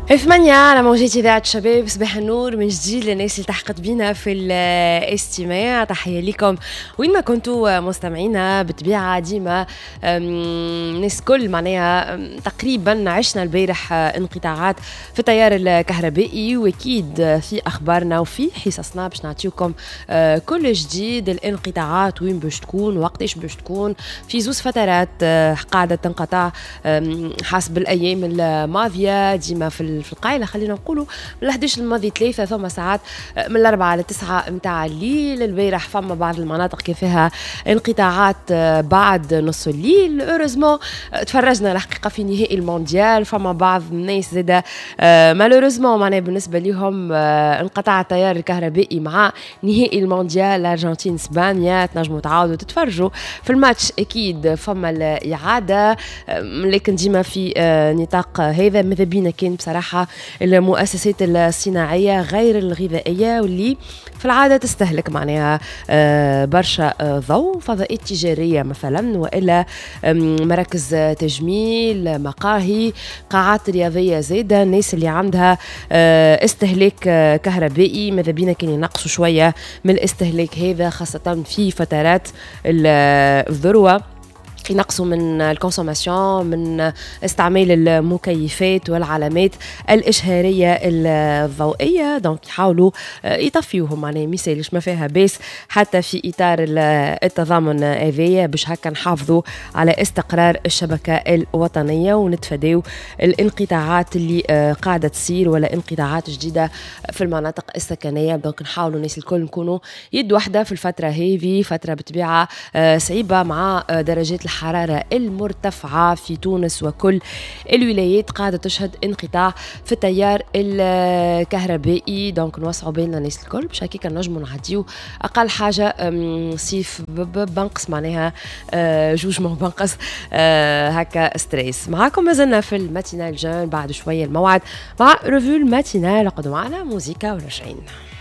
ثمانية على موجات إذاعة شباب. صباح النور من جديد للناس اللي تحقت بينا في الاستماع. تحية لكم وين ما كنتوا مستمعينا. بطبيعة ديما ناس كل معناها تقريبا عشنا البارح انقطاعات في التيار الكهربائي، واكيد في اخبارنا وفي حصصنا باش نعطيكم كل جديد. الانقطاعات وين باش تكون، وقتاش باش تكون، في زوز فترات قاعدة تنقطع حسب الايام الماضية. ديما في القايله خلينا نقولوا من 11 الماضي 3 ثم ساعات من 4 ل 9 متاع الليل. البارح فما بعض المناطق كيف فيها انقطاعات بعد نص الليل. اوروزمون تفرجنا الحقيقه في نهائي المونديال، فما بعض الناس زاده مالوريزمون معناها بالنسبه لهم انقطع التيار الكهربائي مع نهائي المونديال الارجنتين اسبانيا. تنجموا تعاودوا تتفرجوا في الماتش، اكيد فما الاعاده، لكن ديما في نطاق هذا. ماذا بينا كان بصراحة المؤسسات الصناعية غير الغذائية واللي في العادة تستهلك معناها برشا ضوء، فضاءات تجارية مثلا، وإلا مراكز تجميل، مقاهي، قاعات رياضية زادة، الناس اللي عندها استهلاك كهربائي ماذا بينا كان ينقصوا شوية من الاستهلاك هذا، خاصة في فترات الذروة، ينقصوا من الكونسوماسيون، من استعمال المكيفات والعلامات الإشهارية الضوئية. دونك يحاولوا يطفيوهم معناها ما يسالش ما فيها باس حتى في إطار التضامن هذايا، باش هكا نحافظوا على استقرار الشبكة الوطنية ونتفاداو الانقطاعات اللي قاعدة تصير ولا انقطاعات جديدة في المناطق السكنية. دونك نحاولوا الناس الكل نكونوا يد واحدة في الفترة هذه، فترة بطبيعة صعيبة مع درجات الحرارة المرتفعة في تونس وكل الولايات قاعدة تشهد انقطاع في التيار الكهربائي. دونك نوسعوا بالنا الناس الكل باش هكاك نجموا نعديو أقل حاجة صيف بنقص معناها جوج مو بنقص هكا ستريس. معاكم مازلنا في الماتينال جون، بعد شوية الموعد مع ريفيو الماتينال. قعدوا معنا موسيقى وراجعين.